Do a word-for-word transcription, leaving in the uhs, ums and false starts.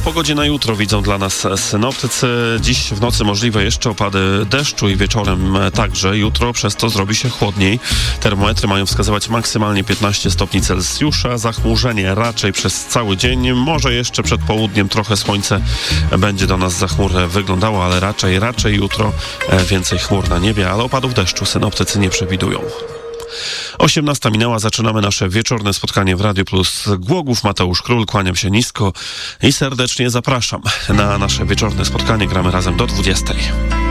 pogodzie na jutro widzą dla nas synoptycy. Dziś w nocy możliwe jeszcze opady deszczu i wieczorem także. Jutro przez to zrobi się chłodniej. Termometry mają wskazywać maksymalnie piętnaście stopni Celsjusza. Zachmurzenie raczej przez cały dzień. Może jeszcze przed południem trochę słońce będzie do nas za chmur wyglądało, ale raczej, raczej jutro więcej chmur na niebie, ale opadów deszczu synoptycy nie przewidują. osiemnasta minęła, zaczynamy nasze wieczorne spotkanie w Radiu Plus Głogów. Mateusz Król, kłaniam się nisko i serdecznie zapraszam na nasze wieczorne spotkanie. Gramy razem do dwudziestej.